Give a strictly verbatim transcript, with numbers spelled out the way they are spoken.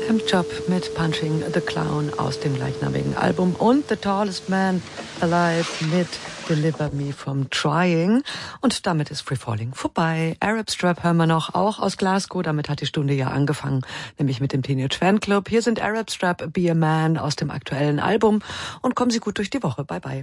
Hemd Job mit Punching the Clown aus dem gleichnamigen Album und The Tallest Man Alive mit Deliver Me From Trying. Und damit ist Free Falling vorbei. Arab Strap hören wir noch, auch aus Glasgow. Damit hat die Stunde ja angefangen, nämlich mit dem Teenage Fanclub. Hier sind Arab Strap, Be a Man aus dem aktuellen Album. Und kommen Sie gut durch die Woche. Bye bye.